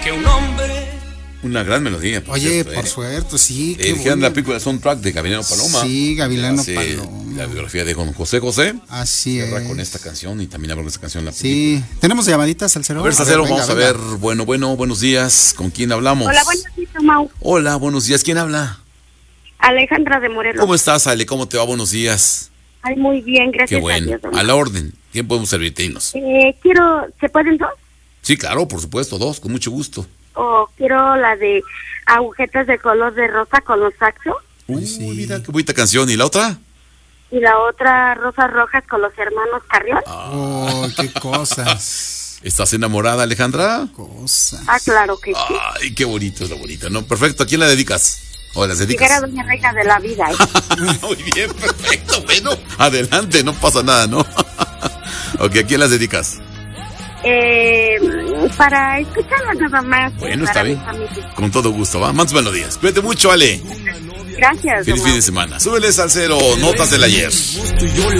que un hombre. Una gran melodía. Oye, por suerte, sí. Dijeron la película de soundtrack de Gavilano Paloma. Sí, Gavilano Paloma. La biografía de José José. Así es. Cierra con esta canción y también habla con esta canción. Sí. ¿Tenemos llamaditas al 0? A ver, Salcero, vamos a ver. Bueno, buenos días. ¿Con quién hablamos? Hola, buenos días, Mau. Hola, buenos días. ¿Quién habla? Alejandra de Morelos. ¿Cómo estás, Ale? ¿Cómo te va? Buenos días. Ay, muy bien, gracias. Qué bueno. A Dios, a la orden. ¿Quién podemos servirte? ¿Se pueden dos? Sí, claro, por supuesto, dos, con mucho gusto. Quiero la de agujetas de color de rosa con los saxos. Sí. Mira, qué bonita canción. ¿Y la otra? Y la otra, rosas rojas con los hermanos Carrión. Qué cosas. ¿Estás enamorada, Alejandra? Cosas. Claro que sí. Ay, qué bonito, es la bonita, ¿no? Perfecto, ¿a quién la dedicas? ¿O las dedicas? Llegar a Doña Reina de la Vida. Muy bien, perfecto, bueno. Adelante, no pasa nada, ¿no? Ok, ¿a quién las dedicas? Para escucharla nada más. Bueno, está bien. Con todo gusto, ¿va? Más melodías. Cuídate mucho, Ale. Gracias. Feliz fin de semana. Súbele, Salcero, notas del ayer.